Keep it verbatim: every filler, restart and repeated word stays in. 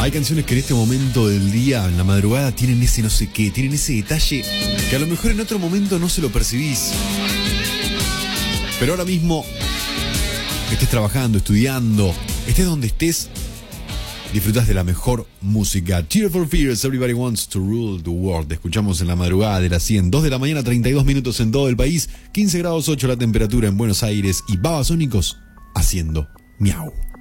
Hay canciones que en este momento del día, en la madrugada, tienen ese no sé qué, tienen ese detalle que a lo mejor en otro momento no se lo percibís. Pero ahora mismo, estés trabajando, estudiando, estés donde estés, disfrutás de la mejor música. Tears for Fears, Everybody Wants to Rule the World. Escuchamos en la madrugada de las cien, dos de la mañana, treinta y dos minutos en todo el país, quince grados ocho la temperatura en Buenos Aires y Babasónicos haciendo miau.